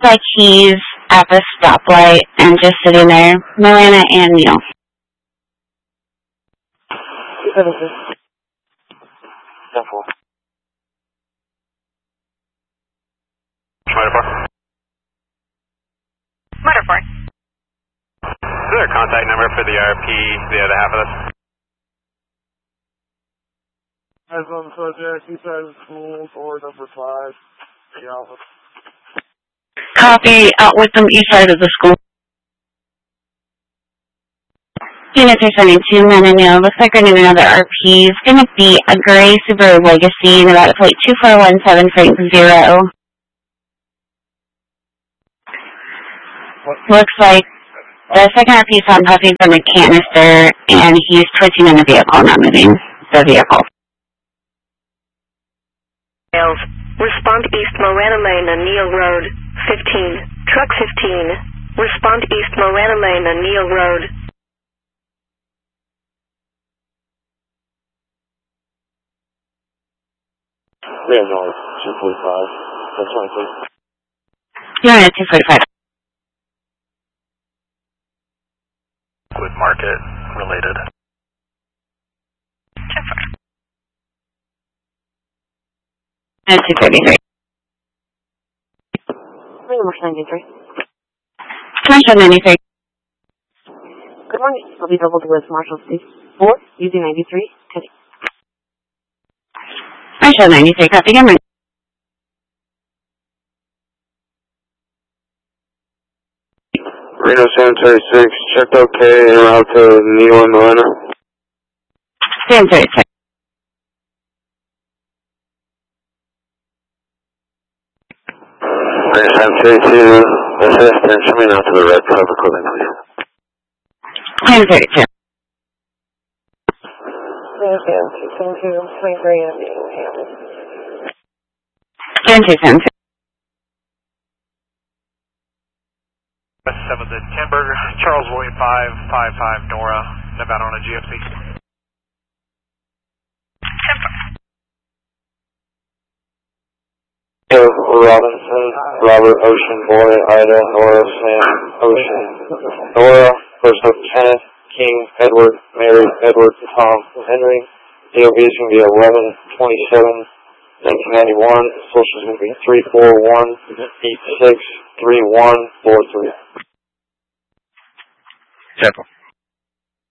like he's at the stoplight and just sitting there. Milana and Neil. 276. 10-4. Motorport. Is there a contact number for the RP, the other half of this? As on the subject, east side of the school, door number 5, the office. Copy, out with them east side of the school. Unit 372, men and Neil. Looks like we're needing another RP. It's going to be a gray Subaru Legacy in about plate 2417 Frank 0. Looks like the second RP is on puffing from a canister, and he's twitching in the vehicle, not moving the vehicle. Respond east Morana Lane and Neil Road, 15. Truck 15. Respond east Morana Lane and Neil Road. We have no 245. That's 23. You're at 245. With market related. 10-4. At 233. Marshall 93. Marshall 93. Good morning. I'll be doubled with Marshall 4, using 93. Marshall 93. Copy again. Reno 736, checked okay, en route to Neil and Milana. 736. Reno 732, assistance, coming out to the red club equipment, please. 1032. Reno 722, 23, and Birmingham. 7272. West 7th and Timber, Charles William 555 Nora, Nevada on a GFC. Robinson, Robert, Ocean, Boy, Ida, Nora, Sam, Ocean, Nora, First Up, Kenneth, King, Edward, Mary, Edward, Tom, Henry. DOB is going to be 11/27/1991. Social is going to be 341-863143. Temple.